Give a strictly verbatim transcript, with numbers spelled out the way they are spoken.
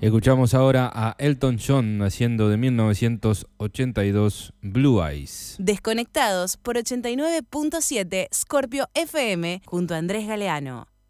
Escuchamos ahora a Elton John haciendo de mil novecientos ochenta y dos Blue Eyes. Desconectados por ochenta y nueve punto siete Scorpio F M junto a Andrés Galeano.